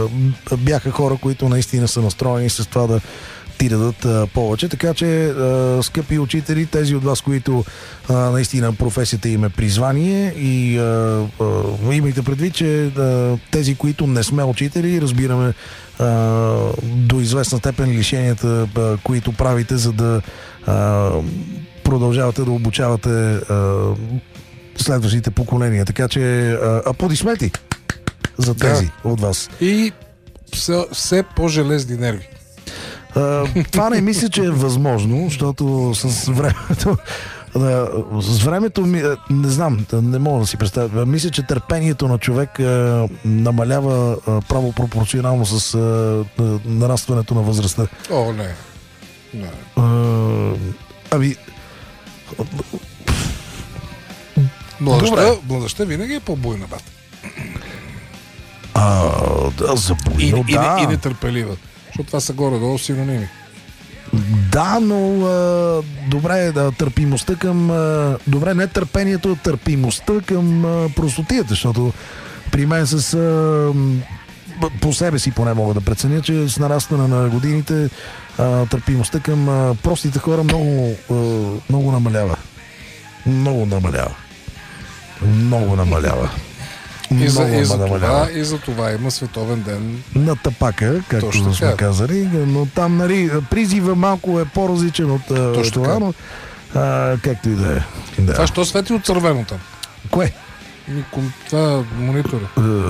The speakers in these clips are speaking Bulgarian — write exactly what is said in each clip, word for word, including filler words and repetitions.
бяха хора, които наистина са настроени с това да ти дадат а, повече. Така че, а, скъпи учители, тези от вас, които а, наистина професията им е призвание и а, а, имайте предвид, че а, тези, които не сме учители, разбираме а, до известна степен лишенията, а, които правите, за да а, продължавате да обучавате а, следващите поколения. Така че а, аплодисменти за тези да. От вас. И все, все по-железни нерви. Uh, това не мисля, че е възможно, защото с времето uh, с времето ми, uh, не знам, не мога да си представя. Мисля, че търпението на човек uh, намалява uh, право пропорционално с uh, uh, нарастването на възрастта. О, не. не. Uh, ами Младъжта, младъжта винаги е по-буйна, бат. Uh, да, за буйно, и, да. И, и нетърпелива. Защото това са горе-долу синоними. Да, но а, добре, да, търпимостта към... А, добре, не търпението, а търпимостта към а, простотията, защото при мен с... А, по себе си поне мога да преценя, че с нарастване на годините а, търпимостта към а, простите хора много, а, много намалява. Много намалява. Много намалява. И за, и, за това, и за това има световен ден на тапака, както точно сме казали, но там, нали, призива малко е по-различен от точно това, така. Но а, както и да е. Да. Това що свети от червено там? Кое? Това монитора.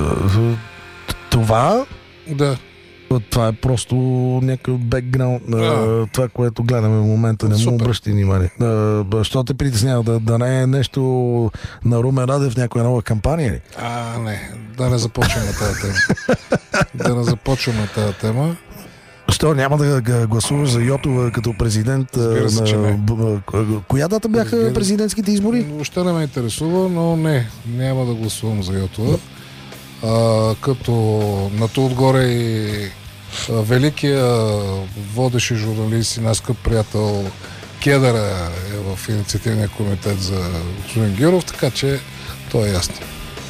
Това? Да. Това е просто някакъв бекграунд на а. това, което гледаме в момента. Не му обръщай внимание. Що те притеснява? Да, да не е нещо на Румен Радев в някоя нова кампания ли? А, не. Да не започваме тази тема. да не започваме тази тема. Що, няма да гласуваш за Йотова като президент? Разбира се, на... че не. Коя дата бяха Разбира... президентските избори? Въобще не ме интересува, но не. Няма да гласувам за Йотова. А, като на то отгоре и а, великия водещ журналист и наш скъп приятел Кедъра е в инициативния комитет за господин Гиров, така че то е ясно.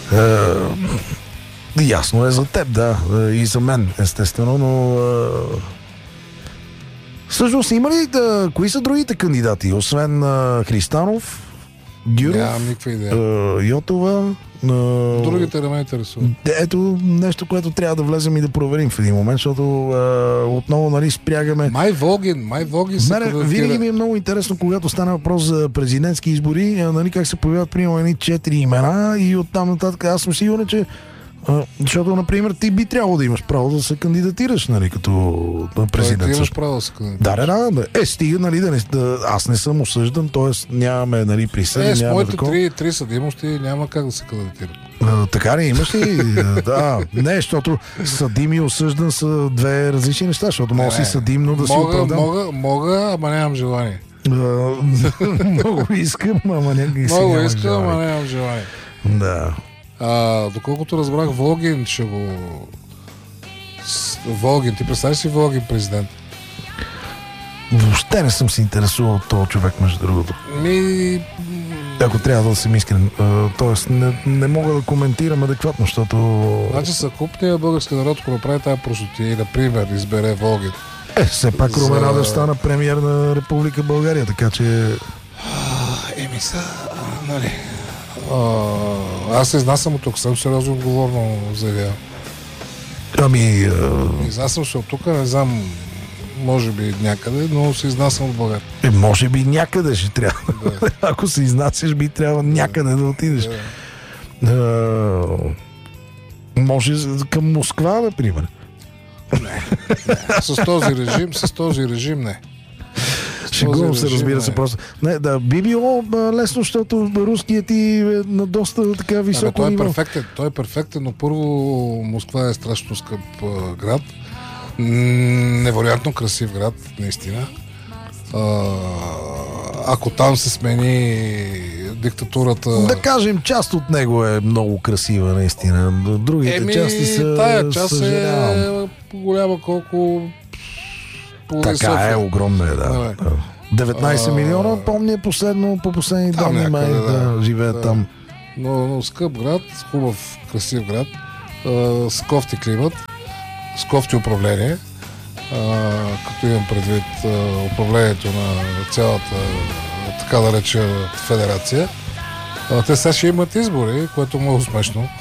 Е, ясно е за теб, да. И за мен, естествено, но е... всъщност има ли да... кои са другите кандидати? Освен е, Христанов, Гюров, нямам никаква идея. Е, Йотова. Uh, Другите не ме интересуват. Ето нещо, което трябва да влезем и да проверим в един момент, защото uh, отново, нали, спрягаме. Май Волгин, Май Волгин се Мене винаги ми е много интересно, когато стане въпрос за президентски избори, нали, как се появяват примерно едни четири имена и оттам нататък. Аз съм сигурен, че Uh, защото, например, ти би трябвало да имаш право да се кандидатираш, нали, като президент. Ти имаш право да се кандидатираш. Да, да, да. Е, стига, нали, да не, да, аз не съм осъждан, т.е. нямаме, нали, присъди. Е, с моите три, три съдимости няма как да се кандидатира. Uh, така ли, имаш ли? Да, не, защото съдим и осъждан са две различни неща, защото мога си съдим, но да мога, си оправдам. Мога, мога, ама нямам желание. Uh, много искам, ама някак си Много искам, ама нямам желание. Да. А, доколкото разбрах, Волгин ще го... Волгин, ти представиш си Волгин президент? Въобще не съм се интересувал от този човек, между другото. Ми... Ако трябва да съм искрен. Тоест, не, не мога да коментирам адекватно, защото... Значи съкупният български народ, ако направи тази простотия и, например, избере Волгин. Е, все пак за... Румен Радев стана премиер на Република България, така че... Еми са, нали... А, аз се изнасям от тук, съм сериозно отговорно заявявам. Ами... А... Изнасям се от тук, не знам, може би някъде, но се изнасям от България. Е, може би някъде ще трябва. Да. Ако се изнасяш, би трябва някъде да отидеш. Да. А, може към Москва, например. Не, не. С този режим, с този режим не. Шегувам се, разбира се, просто. Не, да, би било лесно, защото руският ти е на доста така високо той е ниво. Перфектен, той е перфектен, но първо Москва е страшно скъп а, град. Невероятно красив град, наистина. А, ако там се смени диктатурата... Да кажем, част от него е много красива, наистина. Другите Еми, части са... тая част съжалявам. Е голяма колко... Така е, огромна е, да. деветнайсет милиона, помня последно, по последни данни май да, да живеят да. Там. Но, но скъп град, хубав, красив град, а, с кофти климат. с кофти управление, а, като имам предвид а, управлението на цялата така да реча федерация. А, те сега ще имат избори, което е много смешно.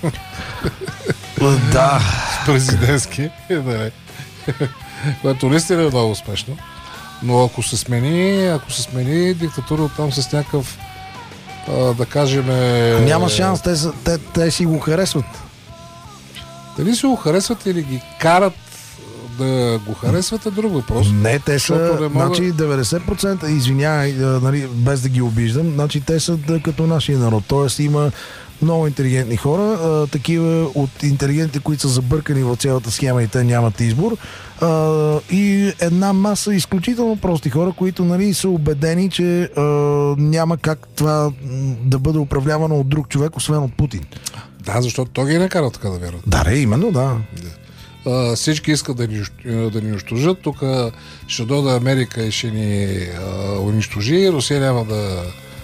Да. С президентски. Да, което наистина е много смешно. Но ако се смени, ако се смени диктатура оттам с някакъв, а, да кажем... Няма шанс, те, те, те си го харесват. Дали си го харесват или ги карат да го харесват е друг въпрос. Не, те са, не мога... значи деветдесет процента, извинявай, нали, без да ги обиждам, значи те са да, като нашия народ. Тоест има много интелигентни хора, а, такива от интелигентите, които са забъркани в цялата схема и те нямат избор. А, и една маса изключително прости хора, които, нали, са убедени, че а, няма как това да бъде управлявано от друг човек, освен от Путин. Да, защото той ги е накарал така да вярват. Да, ре, именно, да. Uh, всички искат да ни, да ни унищожат. Тук ще дойде Америка и ще ни uh, унищожи. Русия няма да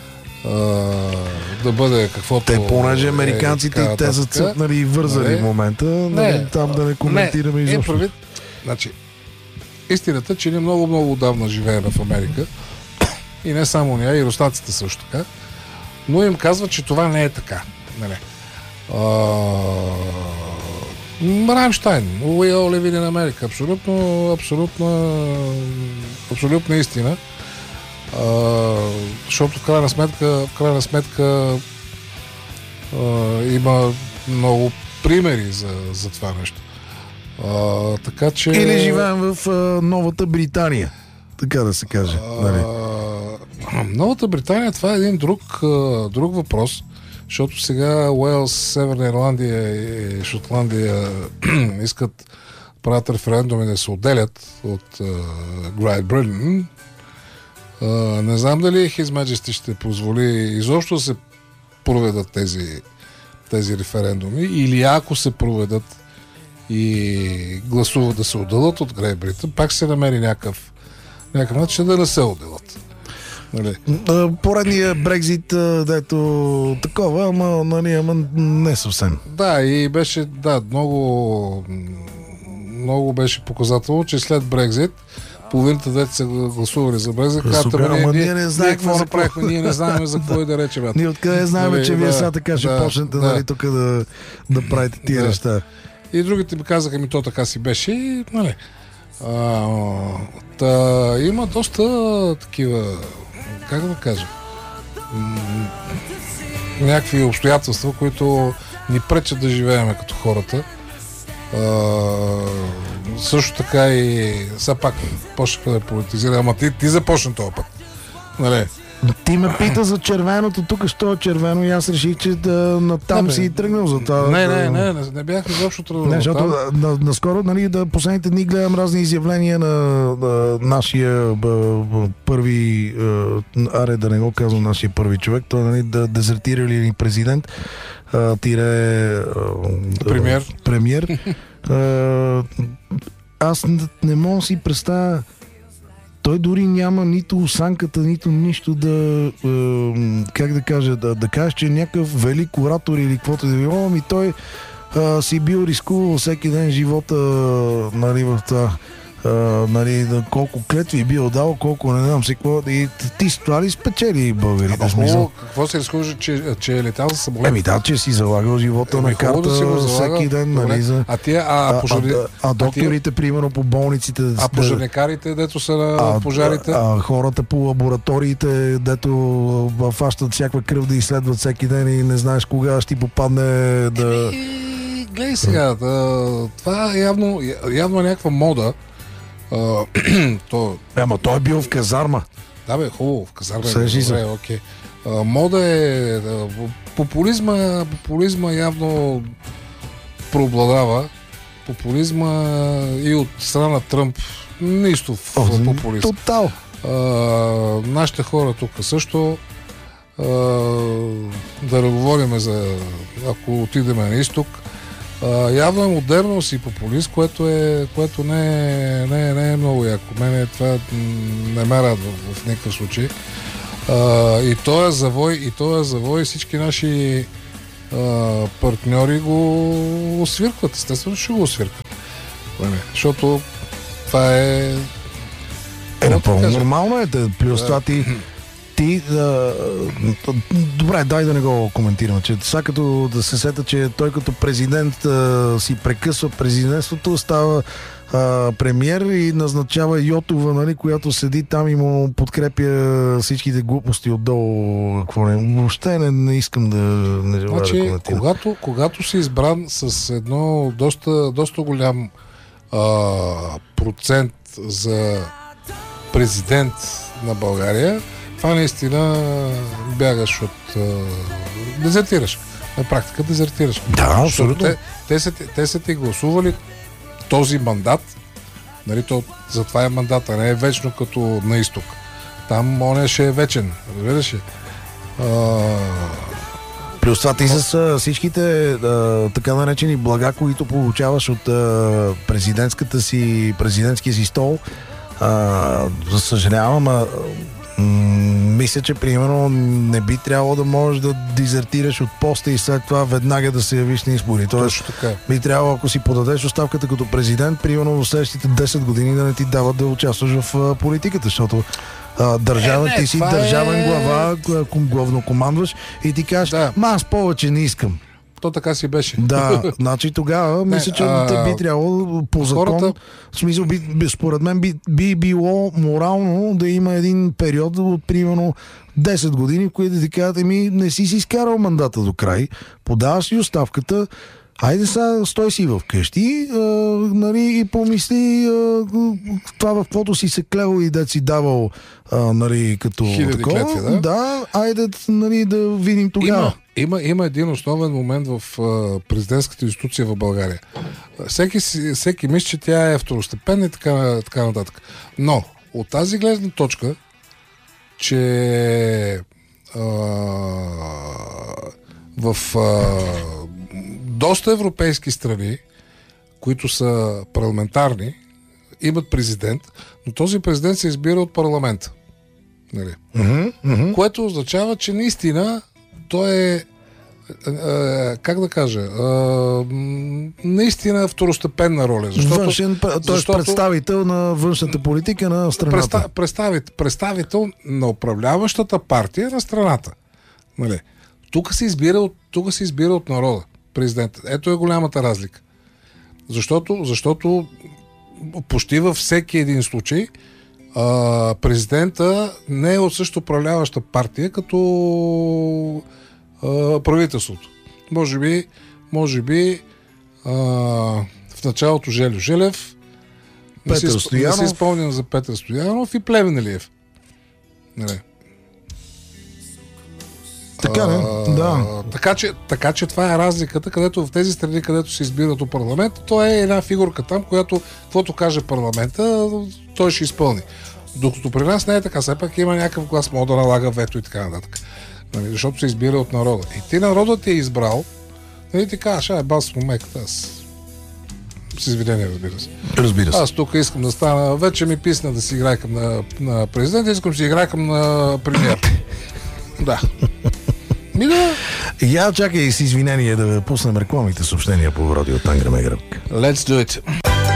uh, да бъде каквото... Те, понеже американците е, и те са цъкнали и вързали не, в момента, не, там да не коментираме не, изобщо. Прави, значи, истината, че ние много-много отдавна живеем в Америка и не само ние, и руснаците също така, но им казват, че това не е така. Нали. Uh, Рамштайн, We all live in America. Абсолютно, абсолютно, абсолютна истина. А, защото в крайна сметка, в крайна сметка а, има много примери за, за това нещо. А, така че... Или живеем в а, Новата Британия, така да се каже. Нали? А, Новата Британия, това е един друг, а, друг въпрос. Защото сега Уелс, Северна Ирландия и Шотландия искат правят референдуми да се отделят от Great Britain. Uh, не знам дали His Majesty ще позволи изобщо да се проведат тези, тези референдуми, или ако се проведат и гласуват да се отделят от Great Britain, пак се намери някакъв, някакъв начин да не се отделят. Нали? Поредния Брекзит, дето такова, ама, нали, ама не съвсем. Да, и беше, да, много много беше показателно, че след Брекзит половината дете са гласували за Брекзит, казват, ние, ние, ние не знаем какво направихме, ние не знаем за какво и да речем. Ние откъде знаем, нали, че да, вие сега така ще да, почнете, да, нали, тук да, да правите тия да. неща. И другите ми казаха, ми то така си беше и, нали, а, та, има доста такива, как да кажа, м- някакви обстоятелства, които ни пречат да живеем като хората. А, също така и все пак почнаха да политизира, ама ти, ти започна този път. Нали? Ти ме пита за червеното, тук що е червено и аз реших, че да, натам не, си и тръгнал за това. Не, не, не, не, не бях изобщо тръгнал. Не, защото на, наскоро, нали, да, последните дни гледам разни изявления на, на нашия б, б, първи, а, аре да не го казвам, нашия първи човек, той, нали, да дезертирали ни президент, а, тире а, премьер. премьер. а, аз не, не мога да си представя. Той дори няма нито осанката, нито нищо да, е, как да кажа, да, да кажеш, че е някакъв велик оратор или каквото да било, ами той е, си бил рискувал всеки ден живота, нали, в това, е, нали, колко клетви бил дал, колко не знам си какво, и ти с това ли спечели българите? Какво, какво се рискуваш, че, че е летал за самолет? Еми да, че си залагал живота Еми, на карта да всеки ден, нали, за... А, тия, а, а, пожари... а, а, а докторите, тия... примерно, по болниците... А пожарникарите, дето са на а, пожарите? А, а хората по лабораториите, дето фащат всякаква кръв да изследват всеки ден и не знаеш кога ще ти попадне да... Еми, гледай сега, да, това е явно, явно е някаква мода. Uh, то... Ама той е бил в казарма. Да бе, хубаво, в казарма е добре, окей. Uh, мода е... Uh, популизма, популизма явно преобладава. Популизма и от страна на Тръмп нищо в О, популизм. Тотал. Uh, нашите хора тук също uh, да не говорим за ако отидем на изток. Uh, явно е модерност и популист, което, е, което не, е, не, е, не е много яко. Мене това не ме радва в никакъв случай. Uh, и той е завой, и той е завой, всички наши uh, партньори го освиркват. Естествено, ще го освиркват. Защото това е... Е, напълно нормално е. Плюс това ти... Ти, а, добре, дай да не го коментираме, че сега като да се сета, че той като президент а, си прекъсва президентството, става а, премиер и назначава Йотова, нали, която седи там и му подкрепя всичките глупости отдолу. Какво не, въобще не, не искам да не желая значи, да коментирам. Когато, когато си избран с едно доста, доста голям а, процент за президент на България, това наистина бягаш от... А, дезертираш. На практика дезертираш. Да, абсолютно. Те, те, са, те са ти гласували този мандат, нали, то, затова е мандата, не е вечно като на изток. Там он ще е вечен, разбираш ли? А... Плюс това ти с всичките а, така наречени блага, които получаваш от а, президентската си, президентския си стол, а, за съжалявам, а, мисля, че примерно не би трябвало да можеш да дезертираш от поста и след това веднага да се явиш на избори. Тоест, би трябвало, ако си подадеш оставката като президент, примерно в следващите десет години да не ти дават да участваш в политиката, защото а, държавен, е, не, ти си държавен е... глава, главно командваш и ти кажеш, да. ма аз повече не искам. То така си беше. Да, значи тогава мисля, че а... те би трябвало по закон, хората... в смисъл, би, според мен би, би било морално да има един период от примерно десет години, в които да ти кажат, еми не си си изкарал мандата до край, подаваш си оставката, айде сега стой си вкъщи, а, нали, и помисли а, това в каквото си се клевал и да си давал, а, нали, като хиляди такова. Клетви, да? Да, айде, нали, да видим тогава. Има, има, има един основен момент в а, президентската институция в България. Всеки, всеки мисли, че тя е второстепенна и така, така нататък. Но от тази гледна точка, че а, в а, доста европейски страни, които са парламентарни, имат президент, но този президент се избира от парламента. Нали? Mm-hmm, mm-hmm. Което означава, че наистина той е, е как да кажа, е, наистина второстепенна роля. Защото, Външен, т.е. представител на външната политика на страната. Представител, представител на управляващата партия на страната. Нали? Тук се избира от, тук се избира от народа. Президент. Ето е голямата разлика. Защото, защото почти във всеки един случай а, президента не е от също управляваща партия като а, правителството. Може би, може би а, в началото Желю Желев, не се, не се изпълнен за Петър Стоянов и Плевнелиев. Не. Така, не? Да. Така че, така че това е разликата, където в тези страни, където се избират от парламента, то е една фигурка там, която, каквото каже парламента, той ще изпълни. Докато при нас не е така, все пак има някакъв глас, може да налага вето и така нататък. Нали, защото се избира от народа. И ти народът ти е избрал, нали ти кажеш, ай, бас момеката, аз с извинение, разбира се. Разбира се. Аз тук искам да стана, вече ми писна да си играйкам на, на президент, искам да си играйкам на премиер. Да. Ми да. Я чакай с извинение да пуснем рекламните съобщения по радио Тангра Мегрък. Let's do it.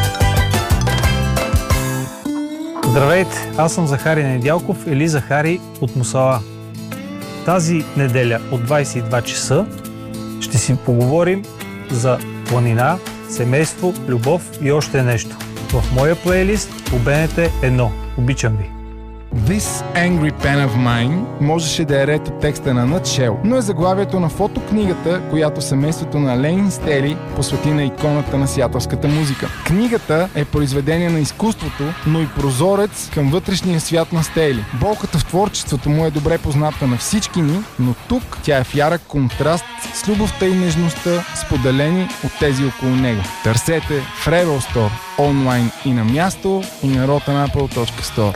Здравейте, аз съм Захари Недялков или Захари от Мусала. Тази неделя от двайсет и два часа ще си поговорим за планина, семейство, любов и още нещо. В моя плейлист по Б Н Т едно. Обичам ви. This Angry Pen of Mine можеше да е ред от текста на Nutshell, но е заглавието на фотокнигата, която семейството на Ленин Стели посвети на иконата на сиатълската музика. Книгата е произведение на изкуството, но и прозорец към вътрешния свят на Стели. Болката в творчеството му е добре позната на всички ни, но тук тя е в ярък контраст с любовта и нежността, споделени от тези около него. Търсете в Rebel Store, онлайн и на място, и на rotenapple.store.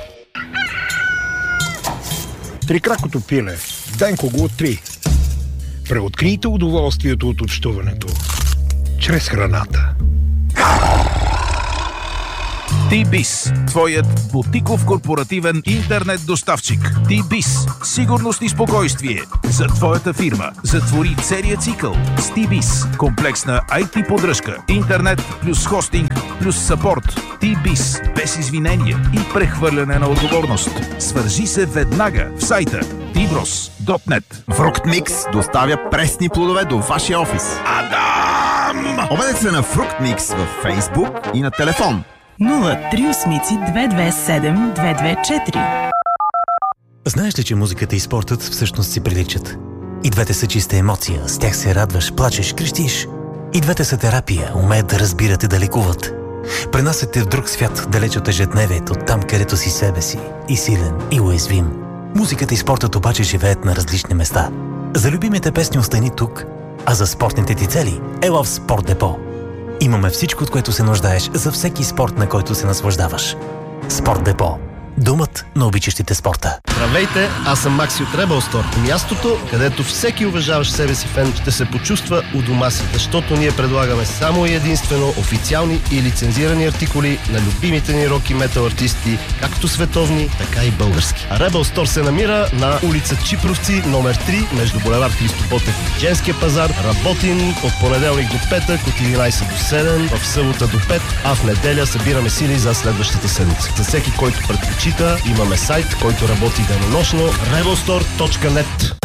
Трикракото пиле. Денко го три. Преоткрийте удоволствието от общуването чрез храната. T-Biz, твоят бутиков корпоративен интернет доставчик. T-Biz, сигурност и спокойствие за твоята фирма. Затвори целият цикъл с T-Biz. Комплексна ай ти поддръжка, интернет плюс хостинг плюс съпорт. T-Biz, без извинения и прехвърляне на отговорност. Свържи се веднага в сайта ти брос точка нет. Фруктмикс доставя пресни плодове до вашия офис. Адам! Обадете се на Фруктмикс във Фейсбук и на телефон нула три осем две две седем две две четири. Знаеш ли, че музиката и спортът всъщност си приличат? И двете са чиста емоция, с тях се радваш, плачеш, крещиш. И двете са терапия, умеят да разбират и да лекуват. Пренасят те в друг свят, далеч от ежедневието, там където си себе си, и силен, и уязвим. Музиката и спортът обаче живеят на различни места. За любимите песни остани тук, а за спортните ти цели ела в Спорт Депо. Имаме всичко, от което се нуждаеш за всеки спорт, на който се наслаждаваш. Спорт Депо. Думът на обичащите спорта. Здравейте, аз съм Макси от Rebel Store. Мястото, където всеки уважаващ себе си фен ще се почувства у дома си, защото ние предлагаме само и единствено официални и лицензирани артикули на любимите ни рок и метал артисти, както световни, така и български. А Rebel Store се намира на улица Чипровци, номер три, между булевард Христо Ботев и Женския пазар. Работим от понеделник до петък, от единайсет до седем, в събота до пет, а в неделя събираме сили за следващата седмица. За всеки, който предпочита, имаме сайт, който работи денонощно rebel store точка нет.